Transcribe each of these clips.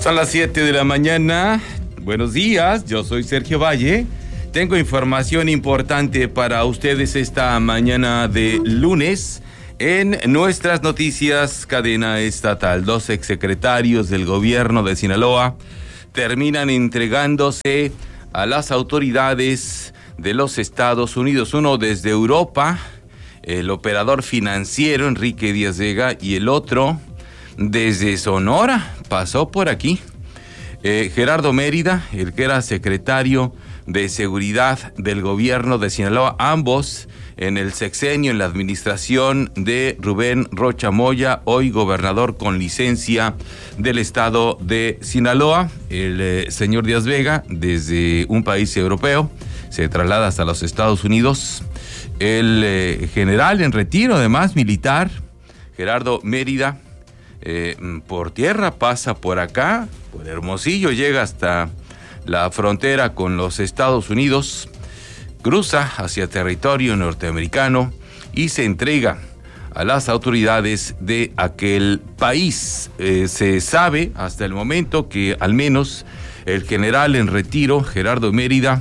Son las 7 de la mañana. Buenos días, yo soy Sergio Valle. Tengo información importante para ustedes esta mañana de lunes. En nuestras noticias, cadena estatal, 2 exsecretarios del gobierno de Sinaloa terminan entregándose a las autoridades de los Estados Unidos. Uno desde Europa, el operador financiero Enrique Díaz Vega, y el otro desde Sonora, pasó por aquí. Gerardo Mérida, el que era secretario de Seguridad del gobierno de Sinaloa, ambos en el sexenio, en la administración de Rubén Rocha Moya, hoy gobernador con licencia del estado de Sinaloa. El señor Díaz Vega, desde un país europeo, se traslada hasta los Estados Unidos. El general en retiro, además militar, Gerardo Mérida, por tierra pasa por acá, por Hermosillo, llega hasta la frontera con los Estados Unidos, cruza hacia territorio norteamericano y se entrega a las autoridades de aquel país. Se sabe hasta el momento que al menos el general en retiro, Gerardo Mérida,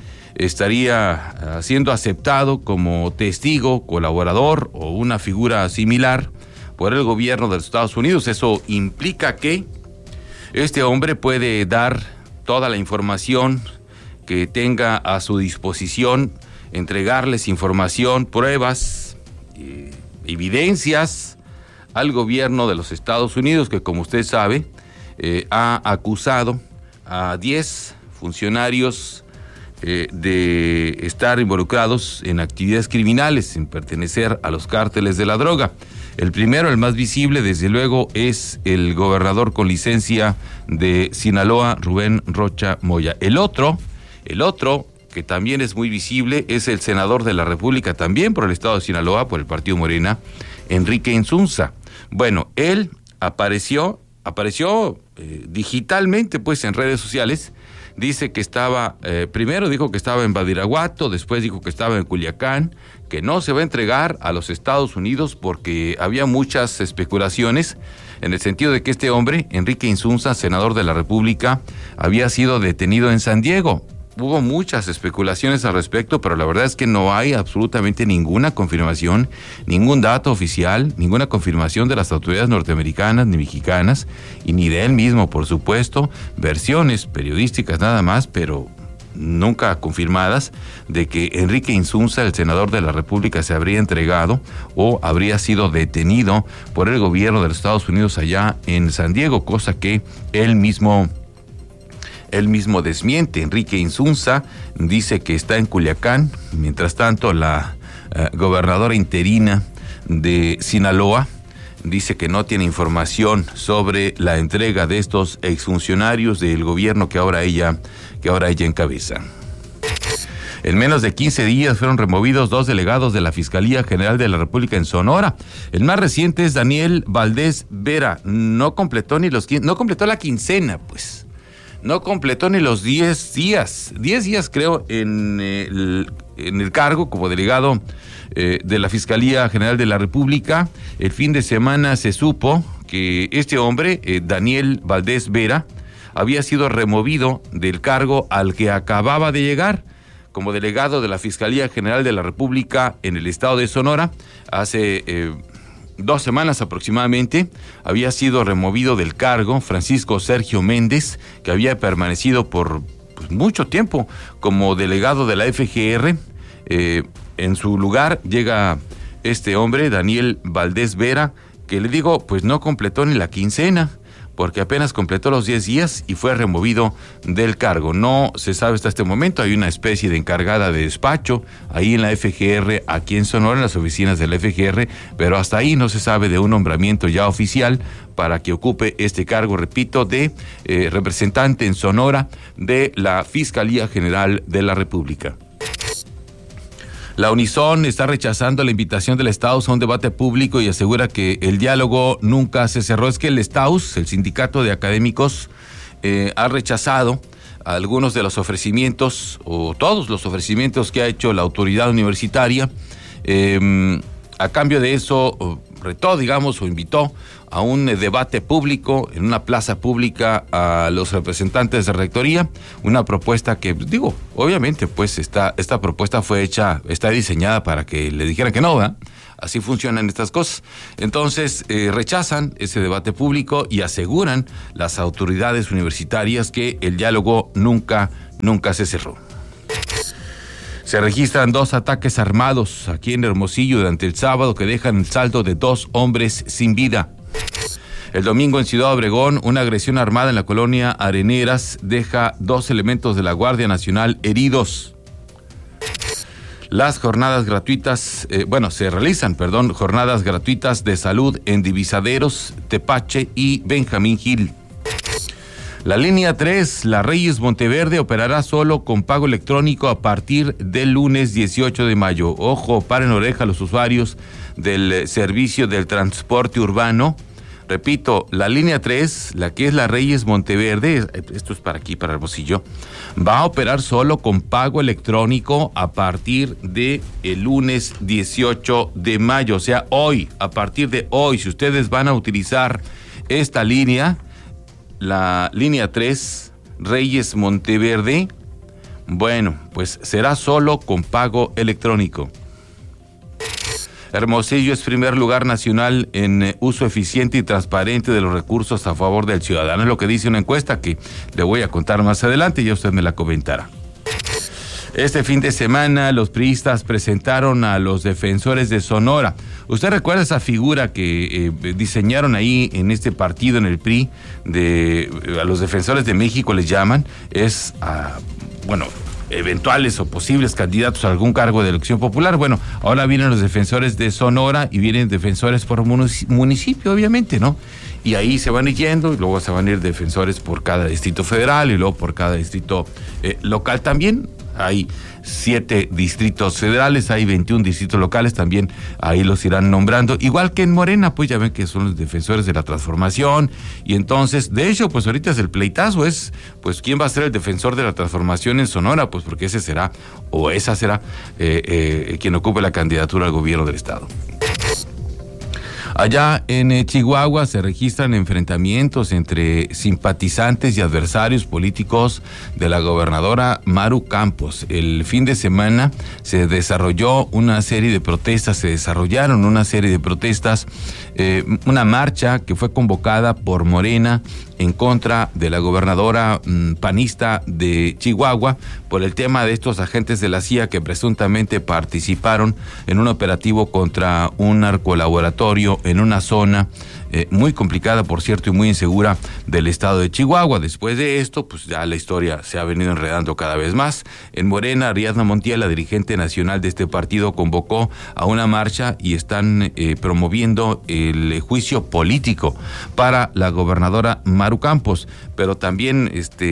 estaría siendo aceptado como testigo, colaborador o una figura similar por el gobierno de los Estados Unidos. Eso implica que este hombre puede dar toda la información que tenga a su disposición, entregarles información, pruebas, evidencias al gobierno de los Estados Unidos, que, como usted sabe, ha acusado a 10 funcionarios de estar involucrados en actividades criminales, en pertenecer a los cárteles de la droga. El primero, el más visible, desde luego, es el gobernador con licencia de Sinaloa, Rubén Rocha Moya. El otro, que también es muy visible, es el senador de la República, también por el estado de Sinaloa, por el partido Morena, Enrique Insunza. Bueno, él apareció digitalmente, pues, en redes sociales. Dice que estaba, primero dijo que estaba en Badiraguato, después dijo que estaba en Culiacán, que no se va a entregar a los Estados Unidos porque había muchas especulaciones en el sentido de que este hombre, Enrique Insunza, senador de la República, había sido detenido en San Diego. Hubo muchas especulaciones al respecto, pero la verdad es que no hay absolutamente ninguna confirmación, ningún dato oficial, ninguna confirmación de las autoridades norteamericanas ni mexicanas, y ni de él mismo, por supuesto, versiones periodísticas nada más, pero nunca confirmadas, de que Enrique Insunza, el senador de la República, se habría entregado o habría sido detenido por el gobierno de los Estados Unidos allá en San Diego, cosa que él mismo desmiente. Enrique Insunza dice que está en Culiacán. Mientras tanto, la gobernadora interina de Sinaloa dice que no tiene información sobre la entrega de estos exfuncionarios del gobierno que ahora ella encabeza. En menos de 15 días fueron removidos 2 delegados de la Fiscalía General de la República en Sonora. El más reciente es Daniel Valdés Vera. No completó la quincena, pues. No completó ni los 10 días. 10 días, creo, en el cargo como delegado de la Fiscalía General de la República. El fin de semana se supo que este hombre, Daniel Valdés Vera, había sido removido del cargo al que acababa de llegar como delegado de la Fiscalía General de la República en el estado de Sonora. Hace 2 semanas aproximadamente había sido removido del cargo Francisco Sergio Méndez, que había permanecido por mucho tiempo como delegado de la FGR. En su lugar llega este hombre, Daniel Valdés Vera, que le digo, pues no completó ni la quincena, porque apenas completó los 10 días y fue removido del cargo. No se sabe hasta este momento, hay una especie de encargada de despacho ahí en la FGR, aquí en Sonora, en las oficinas de la FGR, pero hasta ahí no se sabe de un nombramiento ya oficial para que ocupe este cargo, repito, de representante en Sonora de la Fiscalía General de la República. La Unison está rechazando la invitación del STAUS a un debate público y asegura que el diálogo nunca se cerró. Es que el STAUS, el sindicato de académicos, ha rechazado algunos de los ofrecimientos o todos los ofrecimientos que ha hecho la autoridad universitaria. A cambio de eso, retó, digamos, o invitó a un debate público en una plaza pública a los representantes de rectoría, una propuesta que, obviamente, pues esta propuesta está diseñada para que le dijeran que no, ¿verdad? Así funcionan estas cosas. Entonces, rechazan ese debate público y aseguran las autoridades universitarias que el diálogo nunca se cerró. Se registran 2 ataques armados aquí en Hermosillo durante el sábado que dejan el saldo de 2 hombres sin vida. El domingo en Ciudad Obregón, una agresión armada en la colonia Areneras deja 2 elementos de la Guardia Nacional heridos. Las jornadas gratuitas, se realizan jornadas gratuitas de salud en Divisaderos, Tepache y Benjamín Gil. La línea 3, la Reyes Monteverde, operará solo con pago electrónico a partir del lunes 18 de mayo. Ojo, paren oreja a los usuarios del servicio del transporte urbano. Repito, la línea 3, la que es la Reyes Monteverde, esto es para aquí, para Hermosillo, va a operar solo con pago electrónico a partir de el lunes 18 de mayo. O sea, hoy, a partir de hoy, si ustedes van a utilizar esta línea, la línea 3, Reyes Monteverde, pues será solo con pago electrónico. Hermosillo es primer lugar nacional en uso eficiente y transparente de los recursos a favor del ciudadano. Es lo que dice una encuesta que le voy a contar más adelante y ya usted me la comentará. Este fin de semana los priistas presentaron a los defensores de Sonora. ¿Usted recuerda esa figura que diseñaron ahí en este partido, en el PRI, a los defensores de México les llaman? Es, eventuales o posibles candidatos a algún cargo de elección popular. Bueno, ahora vienen los defensores de Sonora y vienen defensores por municipio, obviamente, ¿no? Y ahí se van yendo y luego se van a ir defensores por cada distrito federal y luego por cada distrito local también. Hay 7 distritos federales, hay 21 distritos locales, también ahí los irán nombrando, igual que en Morena, pues ya ven que son los defensores de la transformación, y entonces, de hecho, pues ahorita es el pleitazo, pues quién va a ser el defensor de la transformación en Sonora, pues porque ese será, o esa será, quien ocupe la candidatura al gobierno del estado. Allá en Chihuahua se registran enfrentamientos entre simpatizantes y adversarios políticos de la gobernadora Maru Campos. El fin de semana se desarrollaron una serie de protestas, una marcha que fue convocada por Morena en contra de la gobernadora panista de Chihuahua por el tema de estos agentes de la CIA que presuntamente participaron en un operativo contra un narcolaboratorio en una zona muy complicada, por cierto, y muy insegura del estado de Chihuahua. Después de esto, pues ya la historia se ha venido enredando cada vez más. En Morena, Ariadna Montiel, la dirigente nacional de este partido, convocó a una marcha y están promoviendo el juicio político para la gobernadora Maru Campos, pero también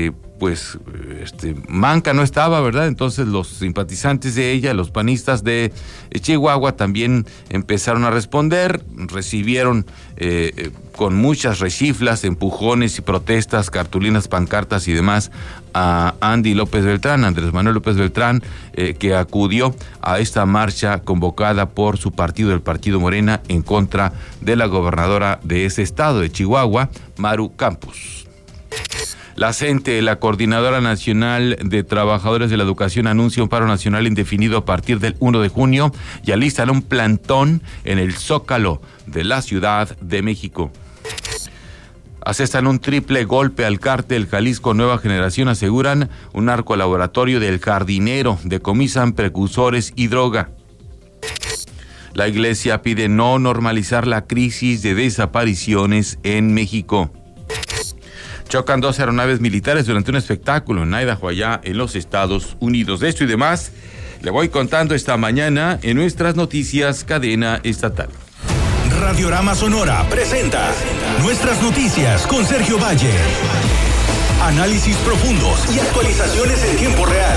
Manca no estaba, ¿verdad? Entonces los simpatizantes de ella, los panistas de Chihuahua, también empezaron a responder, recibieron con muchas rechiflas, empujones y protestas, cartulinas, pancartas y demás a Andrés Manuel López Beltrán, que acudió a esta marcha convocada por su partido, el Partido Morena, en contra de la gobernadora de ese estado, de Chihuahua, Maru Campos. La CENTE, la Coordinadora Nacional de Trabajadores de la Educación, anuncia un paro nacional indefinido a partir del 1 de junio y alistan un plantón en el Zócalo de la Ciudad de México. Asestan un triple golpe al cártel Jalisco Nueva Generación, aseguran un narcolaboratorio del Jardinero, decomisan precursores y droga. La Iglesia pide no normalizar la crisis de desapariciones en México. Chocan 2 aeronaves militares durante un espectáculo en Idaho, allá en los Estados Unidos. De esto y demás le voy contando esta mañana en nuestras noticias Cadena Estatal. Radiorama Sonora presenta Nuestras Noticias con Sergio Valle. Análisis profundos y actualizaciones en tiempo real.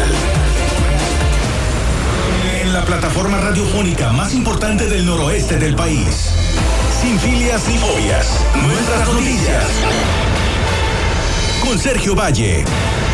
En la plataforma radiofónica más importante del noroeste del país. Sin filias ni fobias. Nuestras Noticias. Con Sergio Valle.